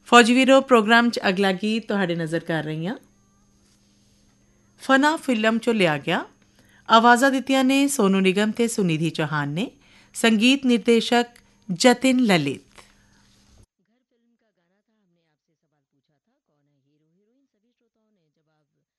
ਫੌਜੀ ਵੀਰੋ ਪ੍ਰੋਗਰਾਮ 'ਚ ਅਗਲਾ ਗੀਤ ਤੁਹਾਡੇ ਨਜ਼ਰ ਕਰ ਰਹੀ ਹਾਂ। ਫਨਾ ਫਿਲਮ 'ਚੋਂ ਲਿਆ ਗਿਆ। ਆਵਾਜ਼ਾਂ ਦਿੱਤੀਆਂ ਨੇ ਸੋਨੂ ਨਿਗਮ ਤੇ ਸੁਨਿਧੀ ਚੌਹਾਨ ਨੇ। ਸੰਗੀਤ ਨਿਰਦੇਸ਼ਕ ਜਤਿਨ ਲਲਿਤ।